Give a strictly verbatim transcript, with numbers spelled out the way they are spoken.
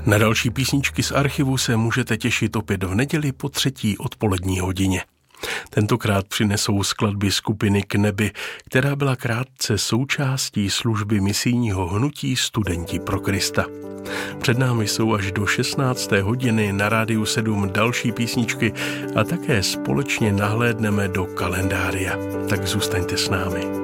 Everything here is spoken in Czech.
Na další písničky z archivu se můžete těšit opět v neděli po třetí odpolední hodině. Tentokrát přinesou skladby skupiny K nebi, která byla krátce součástí služby misijního hnutí Studenti pro Krista. Před námi jsou až do šestnácté hodiny na Rádiu sedm další písničky a také společně nahlédneme do kalendária. Tak zůstaňte s námi.